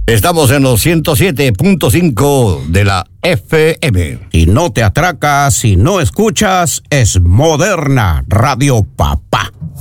Estamos en los 107.5 de la FM. Si no te atracas, si no escuchas, es Moderna Radio Papá.